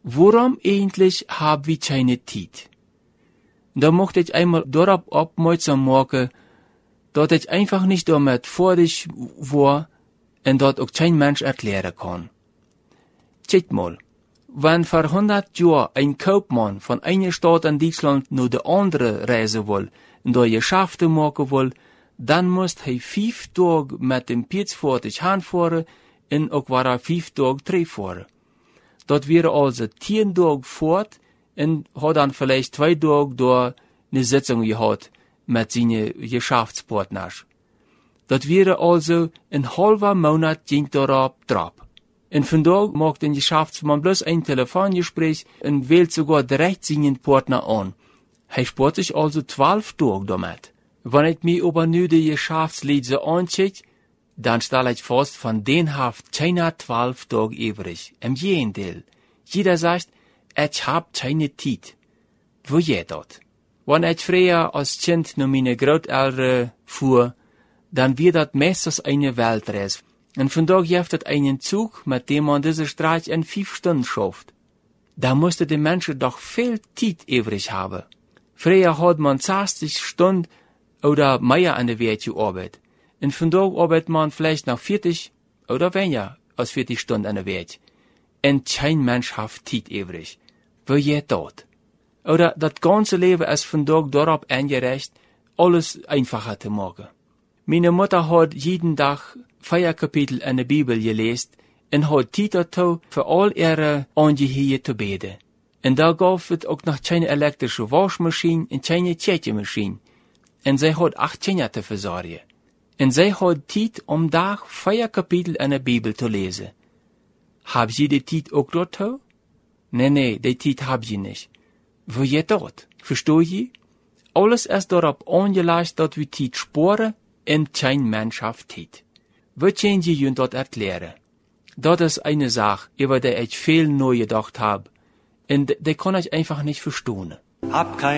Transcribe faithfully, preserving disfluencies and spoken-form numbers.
Warum eigentlich hab wir keine Zeit? Da mochte ich einmal darauf aufmerksam machen, dass ich einfach nicht damit fertig war und dort auch kein Mensch erklären kann. Check mal, wenn vor hundert Jahren ein Kaufmann von einer Stadt in Deutschland nur der andere reisen will und da Geschäfte machen will, dann muss er fünf Tage mit dem Pietsfahrtig hinfahren und auch war er fünf Tage zurückfahren. Dort wäre also zehn Tage fort und hat dann vielleicht zwei Tage da eine Sitzung gehabt mit seinen Geschäftspartnern. Das wäre also ein halber Monat ging darauf drauf. Und von da macht ein Geschäftsmann bloß ein Telefongespräch und wählt sogar direkt seinen Partner an. Er spart sich also zwölf Tage damit. Wenn ich mir aber nur die Geschäftsleute anschaue, dann stelle ich fest, von denen haft keiner zwölf Tage übrig. Im Gegenteil. Jeder sagt, ich hab keine Zeit. Wo geht das? Wenn ich früher als Kind nur meine Großeltern fuhr, dann wird das meistens eine Weltreise. Und von da gibt es einen Zug, mit dem man diese Strecke in fünf Stunden schafft. Da musste die Menschen doch viel Zeit übrig haben. Früher hat man sechzig Stunden oder mehr an der Welt gearbeitet. Und von da arbeitet man vielleicht noch vierzig oder weniger als vierzig Stunden an der Welt. Und kein Mensch hat Zeit übrig. Wo geht das? Oder das ganze Leben ist von da darauf angerecht, alles einfacher zu machen. Meine Mutter hat jeden Tag vier Kapitel in der Bibel gelesen und hat Zeit dazu, für all ihre Angehörige zu beten. Und da gab es auch noch keine elektrische Waschmaschine und keine Tschetchenmaschine. Und sie hat acht Kinder zu versorgen. Und sie hat Zeit, um Tag vier Kapitel in der Bibel zu lesen. Hab sie die Zeit auch dazu? Nee, nee, die Zeit hab sie nicht. Wo geht das? Versteh je? Alles ist darauf angelegt, dass wir Zeit sparen und kein Mensch hat Zeit. Wie können Sie uns das erklären? Das ist eine Sache, über die ich viel neu gedacht habe. Und die kann ich einfach nicht verstehen. Hab kein